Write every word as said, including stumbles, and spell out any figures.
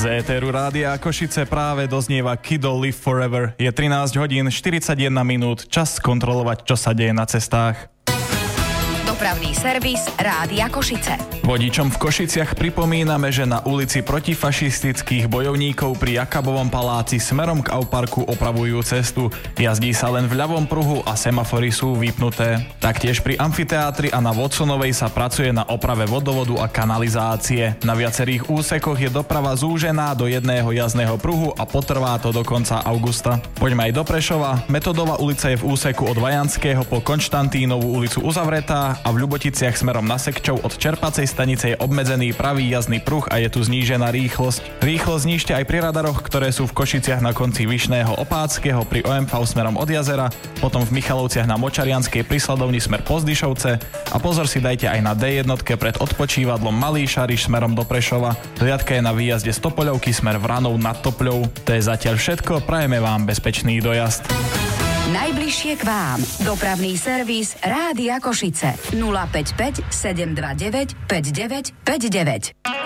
Z éteru Rádia Košice práve doznieva Kido Live Forever. Je trinásť hodín štyridsaťjeden minút, čas kontrolovať, čo sa deje na cestách. Dopravný servis Rádia Košice. Vodičom v Košiciach pripomíname, že na ulici protifašistických bojovníkov pri Jakabovom paláci smerom k Auparku opravujú cestu. Jazdí sa len v ľavom pruhu a semafory sú vypnuté. Taktiež pri amfiteátri a na Watsonovej sa pracuje na oprave vodovodu a kanalizácie. Na viacerých úsekoch je doprava zúžená do jedného jazdného pruhu a potrvá to do konca augusta. Poďme aj do Prešova. Metodová ulica je v úseku od Vajanského po Konštantínovú ulicu uzavretá a v Ľuboticiach smerom na Sekčov od čerpacej stanice je obmedzený pravý jazdný pruh a je tu znížená rýchlosť. Rýchlosť znížte aj pri radaroch, ktoré sú v Košiciach na konci Vyšného Opáckého, pri ó em vé smerom od jazera, potom v Michalovciach na Močarianskej pri Sladovni smer Pozdyšovce a pozor si dajte aj na dé jedna pred odpočívadlom Malý Šariš smerom do Prešova. Hliadka je na výjazde z Topoľovky smer Vranov nad Topľou. To je zatiaľ všetko, prajeme vám bezpečný dojazd. Najbližšie k vám. Dopravný servis Rádia Košice. nula päť päť sedem dva deväť päť deväť päť deväť.